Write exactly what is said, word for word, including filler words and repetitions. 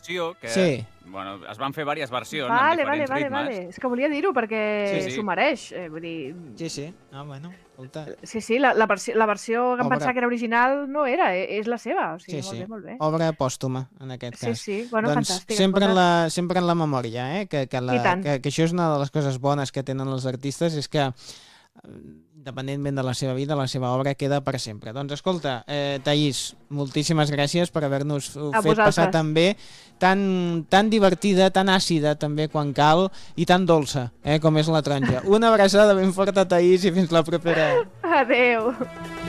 versió que... Sí. Bueno, es van fer diverses versions Vale, amb vale, diferents vale, ritmes. vale. És que volia dir-ho perquè Sí, sí. s'ho mereix. Eh, vull dir... Sí, sí. Ah, bueno, escolta. Sí, sí, la, la, versió, la versió que em Obra. pensava que era original no era, eh, és la seva. O sigui, Sí, molt sí. bé, molt bé. Obra pòstuma, en aquest Sí, cas. sí. Bueno, doncs fantàstic. sempre en, escolta. la, sempre en la memòria, eh? Que, que, la, I tant. que, que això és una de les coses bones que tenen els artistes, és que independentment de la seva vida, la seva obra queda per sempre. Doncs escolta, eh, Thaís, moltíssimes gràcies per haver-nos fet vosaltres. passar tan bé, tan, tan divertida, tan àcida també quan cal i tan dolça, eh, com és la taronja. Una abraçada ben forta, Thaís, i fins la propera. Adéu.